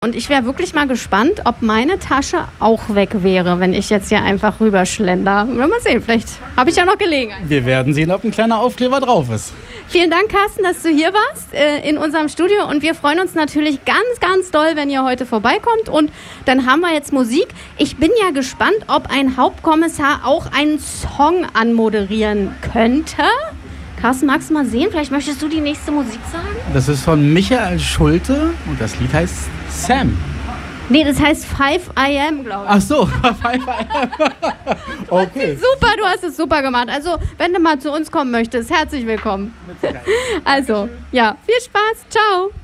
Und ich wäre wirklich mal gespannt, ob meine Tasche auch weg wäre, wenn ich jetzt hier einfach rüberschlender. Wollen wir mal sehen, vielleicht habe ich ja noch Gelegenheit. Wir werden sehen, ob ein kleiner Aufkleber drauf ist. Vielen Dank, Carsten, dass du hier warst in unserem Studio. Und wir freuen uns natürlich ganz, ganz doll, wenn ihr heute vorbeikommt. Und dann haben wir jetzt Musik. Ich bin ja gespannt, ob ein Hauptkommissar auch einen Song anmoderieren könnte. Carsten, magst du mal sehen? Vielleicht möchtest du die nächste Musik sagen? Das ist von Michael Schulte und das Lied heißt Sam. Nee, das heißt 5 AM, glaube ich. Ach so, 5 AM. Okay. Super, du hast es super gemacht. Also, wenn du mal zu uns kommen möchtest, herzlich willkommen. Also, ja, viel Spaß. Ciao.